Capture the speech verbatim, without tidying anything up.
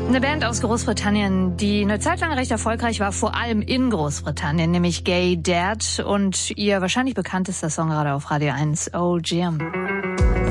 Eine Band aus Großbritannien, die eine Zeit lang recht erfolgreich war, vor allem in Großbritannien, nämlich Gay Dad. Und ihr wahrscheinlich bekanntester Song gerade auf Radio eins, Oh Jim.